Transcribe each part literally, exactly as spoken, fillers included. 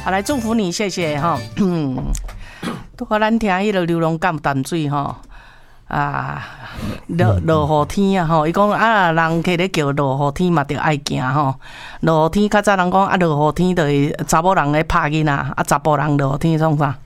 好，来祝福你，谢谢哈。拄好咱听迄个流浪感淡水吼。啊，落落雨天啊吼，伊讲啊，人客咧叫落雨天嘛，着爱行吼。落雨天较早人讲啊，落雨天着是查某人咧拍囡仔，啊查甫人落雨天创啥？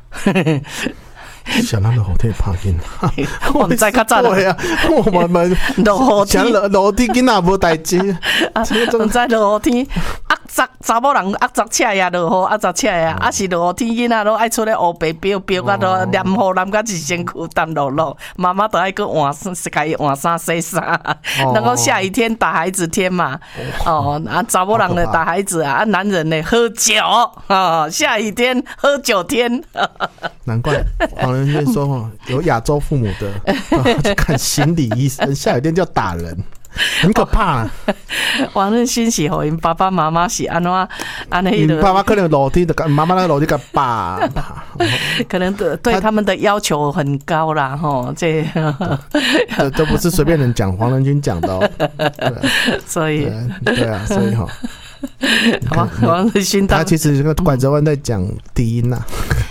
想咱落雨天拍囡仔， 我毋知较早对啊，我慢慢落雨天落落天囡仔无代志， 啊，毋知落雨天压杂查某人压杂车呀落雨压杂车呀，啊是落雨天囡仔都爱出来黑白飙飙到都黏雨淋到一身躯湿漉漉，妈妈都爱去换衫，甲伊换衫洗衫，然后下雨天打孩子天嘛，哦啊查某人的打孩子啊，啊男人呢喝酒啊，下雨天喝酒天， 难怪黄仁勋说哦，有亚洲父母的去看心理医生，下雨天就要打人。很可怕、啊。 王仁勋是互因爸爸妈妈是安怎安尼的？ 爸爸可能楼梯的，妈妈那个楼梯个爸， 可能对对他们的要求很高啦，吼，这这都不是随便人讲，黄仁勋讲的哦。 所以对啊，所以哈。 王王仁勋他其实这个拐着弯在讲低音呐。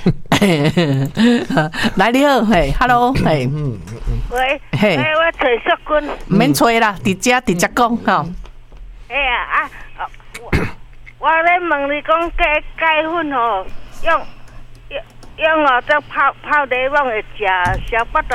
来你好，嘿 ，Hello， 嘿， 喂，嘿，我找淑君， 唔免找啦，直接直接讲吼。 哎呀啊，我咧问你讲芥芥粉吼，用用用哦，这泡泡茶网会食小巴肚